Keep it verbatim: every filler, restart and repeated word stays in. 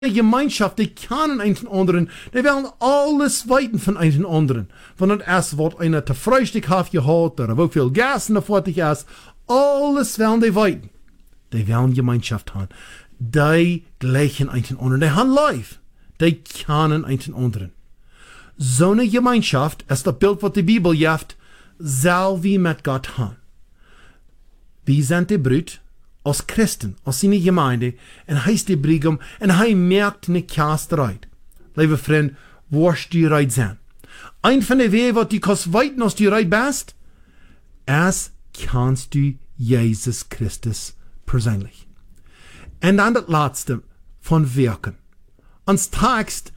Gemeinschaft, die kennen einen anderen, die wollen alles weiten von einem anderen. Von das erst wird einer zu Frühstück hat gehabt, oder wie viel Gas in der Fertig ist, alles wollen die weiten. Die wollen Gemeinschaft haben. Die gleichen einen anderen, die haben live. Die kennen einen anderen. So eine Gemeinschaft ist das Bild, was die Bibel gibt, soll wie mit Gott haben. Wir sind die Brut, als Christen, als seine Gemeinde, und heißt die Brigum, und er merkt nicht Kast reit. Liebe Freund, wirst du reit sein. Ein von den Wegen, was du kannst weiten, als du reit bist, ist, kannst du Jesus Christus persönlich. Und dann das Letzte von Wirken. Ans Text